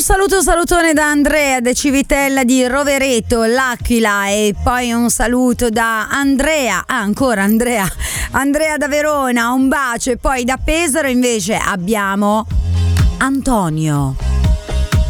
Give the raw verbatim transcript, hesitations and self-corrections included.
saluto, salutone da Andrea De Civitella di Rovereto, L'Aquila, e poi un saluto da Andrea, ah ancora Andrea, Andrea da Verona, un bacio. E poi da Pesaro invece abbiamo Antonio.